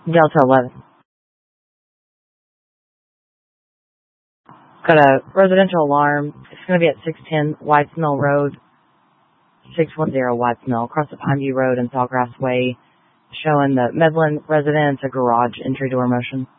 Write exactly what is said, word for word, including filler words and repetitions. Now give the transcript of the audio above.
Delta eleven. Got a residential alarm. It's going to be at six ten Whites Mill Road, six one zero Whites Mill, across the Pineview Road and Sawgrass Way, showing the Medlin residence, a garage entry door motion.